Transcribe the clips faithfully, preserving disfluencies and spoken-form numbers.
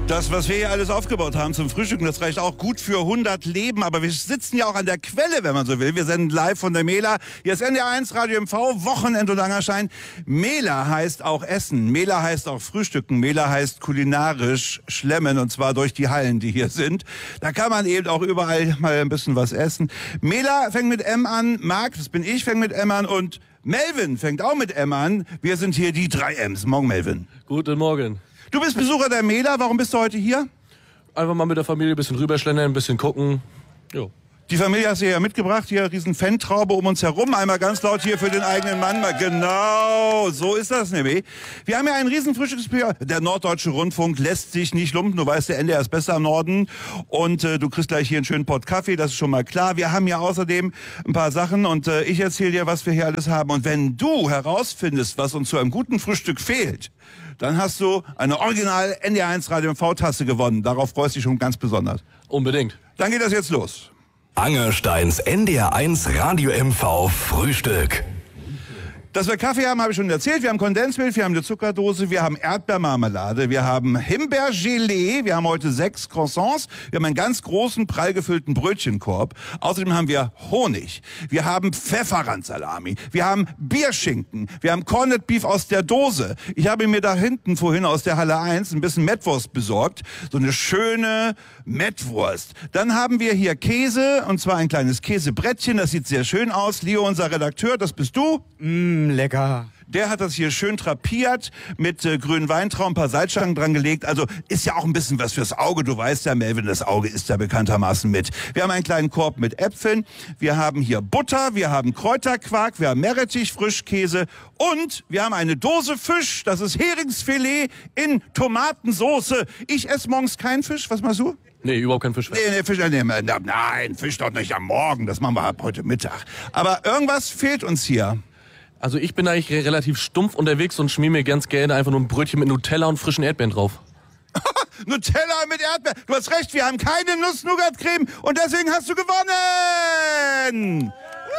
Das, was wir hier alles aufgebaut haben zum Frühstücken, das reicht auch gut für hundert Leben. Aber wir sitzen ja auch an der Quelle, wenn man so will. Wir senden live von der Mela. Hier ist N D R eins Radio M V, Wochenend und Langerschein. Mela heißt auch Essen. Mela heißt auch Frühstücken. Mela heißt kulinarisch schlemmen, und zwar durch die Hallen, die hier sind. Da kann man eben auch überall mal ein bisschen was essen. Mela fängt mit M an. Marc, das bin ich, fängt mit M an. Und Melvin fängt auch mit M an. Wir sind hier die drei M's. Morgen, Melvin. Guten Morgen. Du bist Besucher der Mela. Warum bist du heute hier? Einfach mal mit der Familie ein bisschen rüberschlendern, ein bisschen gucken. Jo. Die Familie hast du ja mitgebracht. Hier riesen Fantraube um uns herum. Einmal ganz laut hier für den eigenen Mann. Genau, so ist das nämlich. Wir haben ja einen riesen Frühstücksbücher. Der Norddeutsche Rundfunk lässt sich nicht lumpen. Du weißt, der N D R ist besser im Norden. Und äh, du kriegst gleich hier einen schönen Pott Kaffee. Das ist schon mal klar. Wir haben ja außerdem ein paar Sachen. Und äh, ich erzähle dir, was wir hier alles haben. Und wenn du herausfindest, was uns zu einem guten Frühstück fehlt, dann hast du eine original N D R eins Radio M V-Tasse gewonnen. Darauf freust du dich schon ganz besonders. Unbedingt. Dann geht das jetzt los. Angersteins N D R eins Radio M V Frühstück. Dass wir Kaffee haben, habe ich schon erzählt. Wir haben Kondensmilch, wir haben eine Zuckerdose, wir haben Erdbeermarmelade, wir haben Himbeergelee, wir haben heute sechs Croissants, wir haben einen ganz großen, prall gefüllten Brötchenkorb. Außerdem haben wir Honig, wir haben Pfefferrandsalami, wir haben Bierschinken, wir haben Corned Beef aus der Dose. Ich habe mir da hinten vorhin aus der Halle eins ein bisschen Mettwurst besorgt, so eine schöne Mettwurst. Dann haben wir hier Käse, und zwar ein kleines Käsebrettchen, das sieht sehr schön aus. Leo, unser Redakteur, das bist du. Mmh, lecker. Der hat das hier schön drapiert, mit äh, grünen Weintrauben, ein paar Salzstangen dran gelegt. Also ist ja auch ein bisschen was fürs Auge. Du weißt ja, Melvin, das Auge isst ja bekanntermaßen mit. Wir haben einen kleinen Korb mit Äpfeln. Wir haben hier Butter, wir haben Kräuterquark, wir haben Meerrettich, Frischkäse und wir haben eine Dose Fisch. Das ist Heringsfilet in Tomatensoße. Ich esse morgens keinen Fisch. Was machst du? Nee, überhaupt kein Fisch. Nee, nee, Fisch, nee, nein, Fisch doch nicht am Morgen. Das machen wir ab heute Mittag. Aber irgendwas fehlt uns hier. Also ich bin eigentlich relativ stumpf unterwegs und schmier mir ganz gerne einfach nur ein Brötchen mit Nutella und frischen Erdbeeren drauf. Nutella mit Erdbeeren. Du hast recht, wir haben keine Nuss-Nougat-Creme und deswegen hast du gewonnen.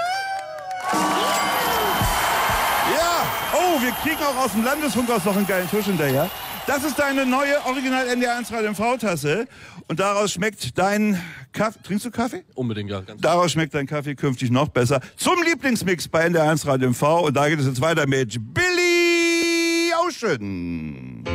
Ja, oh, wir kriegen auch aus dem Landesfunkhaus noch einen geilen Tusch hinterher. Das ist deine neue Original N D R eins Radio M V-Tasse und daraus schmeckt dein Kaffee. Trinkst du Kaffee? Unbedingt, ja. Ganz daraus schmeckt dein Kaffee künftig noch besser. Zum Lieblingsmix bei N D R eins Radio M V und da geht es jetzt weiter mit Billy Ocean.